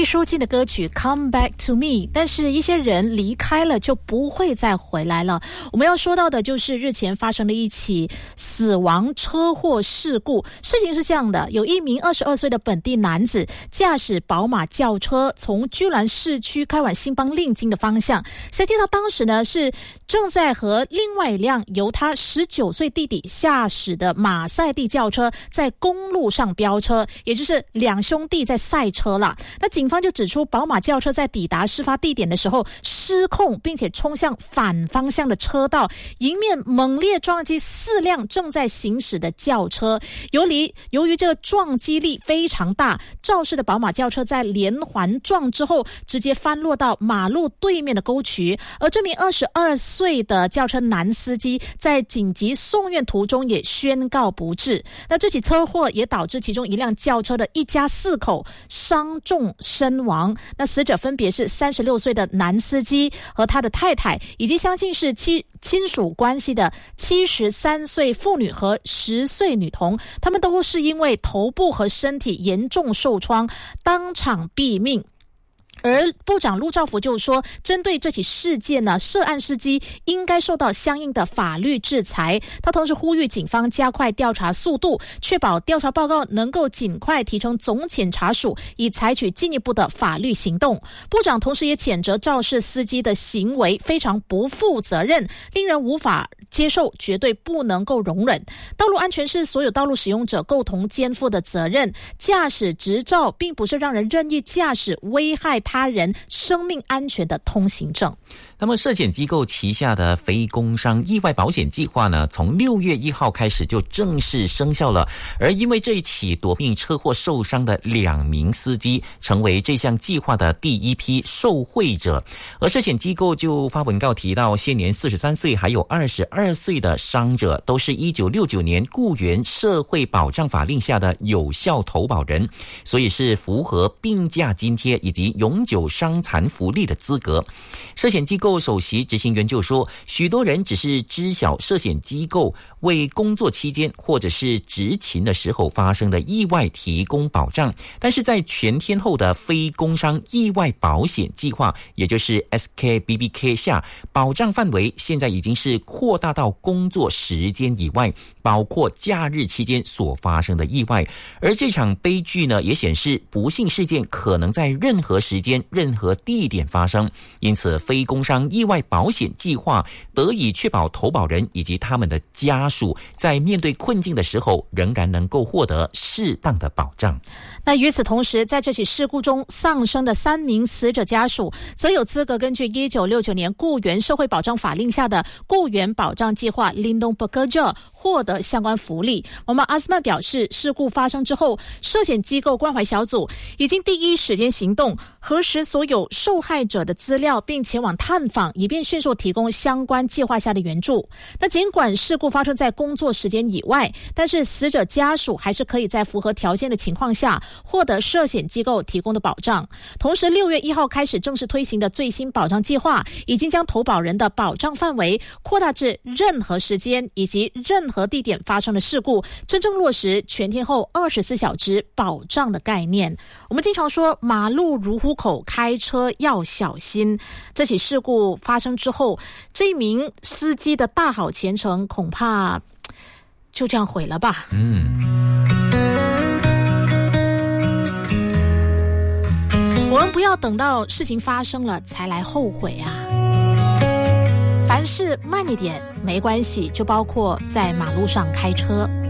毕书尽的歌曲 Come Back to Me， 但是一些人离开了就不会再回来了。我们要说到的就是日前发生的一起死亡车祸事故。事情是这样的，有一名22岁的本地男子驾驶宝马轿车从居銮市区开往新邦令津的方向，谁知道当时呢是正在和另外一辆由他19岁弟弟驾驶的马赛蒂轿车在公路上飙车，也就是两兄弟在赛车了。那警方就指出，宝马轿车在抵达事发地点的时候失控，并且冲向反方向的车道，迎面猛烈撞击4辆正在行驶的轿车。由于这个撞击力非常大，肇事的宝马轿车在连环撞之后直接翻落到马路对面的沟渠，而这名22岁的轿车男司机在紧急送院途中也宣告不治。那这起车祸也导致其中一辆轿车的一家4口伤重身亡。那死者分别是36岁的男司机和他的太太，以及相信是亲属关系的73岁妇女和10岁女童，他们都是因为头部和身体严重受创当场毙命。而部长陆兆福就说，针对这起事件呢，涉案司机应该受到相应的法律制裁。他同时呼吁警方加快调查速度，确保调查报告能够尽快提呈总检察署，以采取进一步的法律行动。部长同时也谴责肇事司机的行为非常不负责任，令人无法接受，绝对不能够容忍。道路安全是所有道路使用者共同肩负的责任，驾驶执照并不是让人任意驾驶危害他人生命安全的通行证。 那么社险机构旗下的非工伤意外保险计划呢，从6月1号开始就正式生效了。而因为这一起夺命车祸受伤的2名司机成为这项计划的第一批受惠者。而社险机构就发文告提到，现年43岁还有22岁的伤者都是1969年雇员社会保障法令下的有效投保人，所以是符合病假津贴以及永久伤残福利的资格。社险机构首席执行员就说，许多人只是知晓社险机构为工作期间或者是执勤的时候发生的意外提供保障，但是在全天候的非工伤意外保险计划，也就是 SKBBK 下，保障范围现在已经是扩大到工作时间以外，包括假日期间所发生的意外。而这场悲剧呢，也显示不幸事件可能在任何时间任何地点发生，因此非工伤意外保险计划得以确保投保人以及他们的家属在面对困境的时候仍然能够获得适当的保障。 那与此同时，在这起事故中丧生的3名死者家属则有资格根据1969年雇员社会保障法令下的雇员保障计划 Lindung Pekerja 获得相关福利。我们阿斯曼表示，事故发生之后，社险机构关怀小组已经第一时间行动，核实所有受害者的资料，并前往探访，以便迅速提供相关计划下的援助。那尽管事故发生在工作时间以外，但是死者家属还是可以在符合条件的情况下获得社险机构提供的保障。同时6月1号开始正式推行的最新保障计划，已经将投保人的保障范围扩大至任何时间以及任何地点发生的事故，真正落实全天候24小时保障的概念。我们经常说马路如虎口，开车要小心。这起事故发生之后，这一名司机的大好前程恐怕就这样毁了吧。我们不要等到事情发生了才来后悔啊。凡事慢一点没关系，就包括在马路上开车。